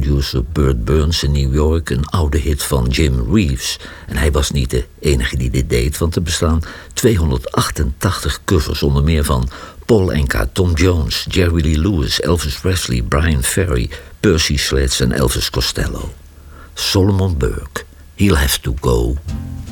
producer Burt Burns in New York een oude hit van Jim Reeves. En hij was niet de enige die dit deed, want er bestaan 288 covers, onder meer van Paul Anka, Tom Jones, Jerry Lee Lewis, Elvis Presley, Brian Ferry, Percy Sledge en Elvis Costello. Solomon Burke, He'll Have to Go.